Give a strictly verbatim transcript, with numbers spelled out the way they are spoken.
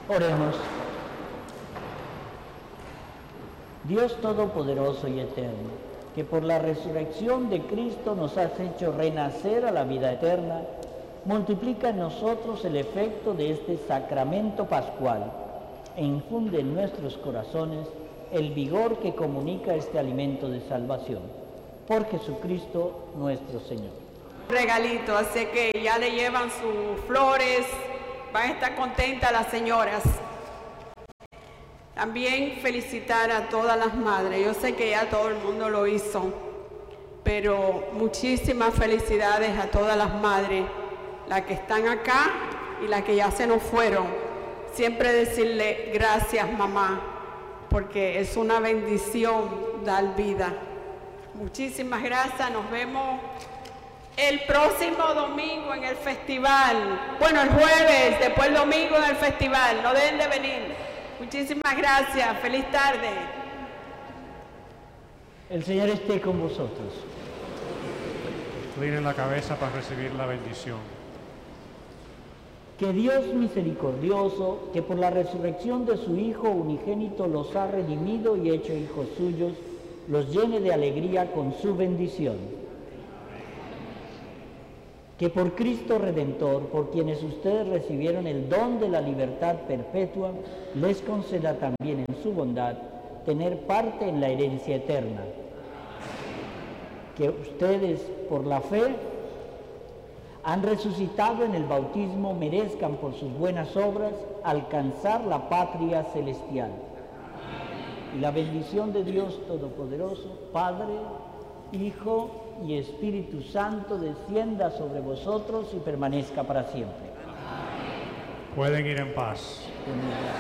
Oremos. Dios Todopoderoso y Eterno, que por la resurrección de Cristo nos has hecho renacer a la vida eterna, multiplica en nosotros el efecto de este sacramento pascual e infunde en nuestros corazones el vigor que comunica este alimento de salvación. Por Jesucristo nuestro Señor. Regalito, así que ya le llevan sus flores, van a estar contentas las señoras. También felicitar a todas las madres. Yo sé que ya todo el mundo lo hizo, pero muchísimas felicidades a todas las madres, las que están acá y las que ya se nos fueron. Siempre decirle gracias, mamá, porque es una bendición dar vida. Muchísimas gracias, nos vemos el próximo domingo en el festival. Bueno, el jueves, después el domingo en el festival, no deben de venir. Muchísimas gracias, feliz tarde. El Señor esté con vosotros. Inclinen la cabeza para recibir la bendición. Que Dios misericordioso, que por la resurrección de su Hijo unigénito los ha redimido y hecho hijos suyos, los llene de alegría con su bendición. Que por Cristo Redentor, por quienes ustedes recibieron el don de la libertad perpetua, les conceda también en su bondad tener parte en la herencia eterna. Que ustedes, por la fe, han resucitado en el bautismo, merezcan por sus buenas obras alcanzar la patria celestial. Y la bendición de Dios Todopoderoso, Padre, Hijo y Espíritu Santo descienda sobre vosotros y permanezca para siempre. Pueden ir en paz.